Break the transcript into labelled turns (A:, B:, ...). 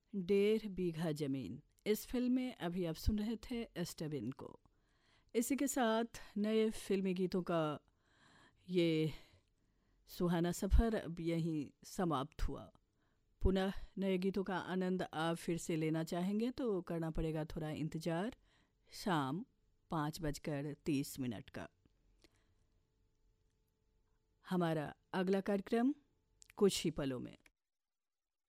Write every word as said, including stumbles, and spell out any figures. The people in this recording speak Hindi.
A: डेढ़ बीघा ज़मीन। इस फिल्म में अभी आप सुन रहे थे एस्टेबिन को। इसी के साथ नए फिल्मी गीतों का ये सुहाना सफ़र अब यहीं समाप्त हुआ। पुनः नए गीतों का आनंद आप फिर से लेना चाहेंगे तो करना पड़ेगा थोड़ा इंतज़ार, शाम पाँच बजकर तीस मिनट का। हमारा अगला कार्यक्रम कुछ ही पलों में।